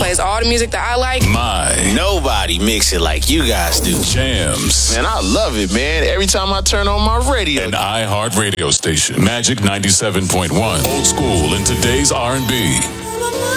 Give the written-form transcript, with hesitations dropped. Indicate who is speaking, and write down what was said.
Speaker 1: plays all the music that I like.
Speaker 2: Nobody mix it like you guys do.
Speaker 3: Jams.
Speaker 2: Man, I love it, man. Every time I turn on my radio.
Speaker 3: An iHeart radio station. Magic 97.1. Old school in today's R&B.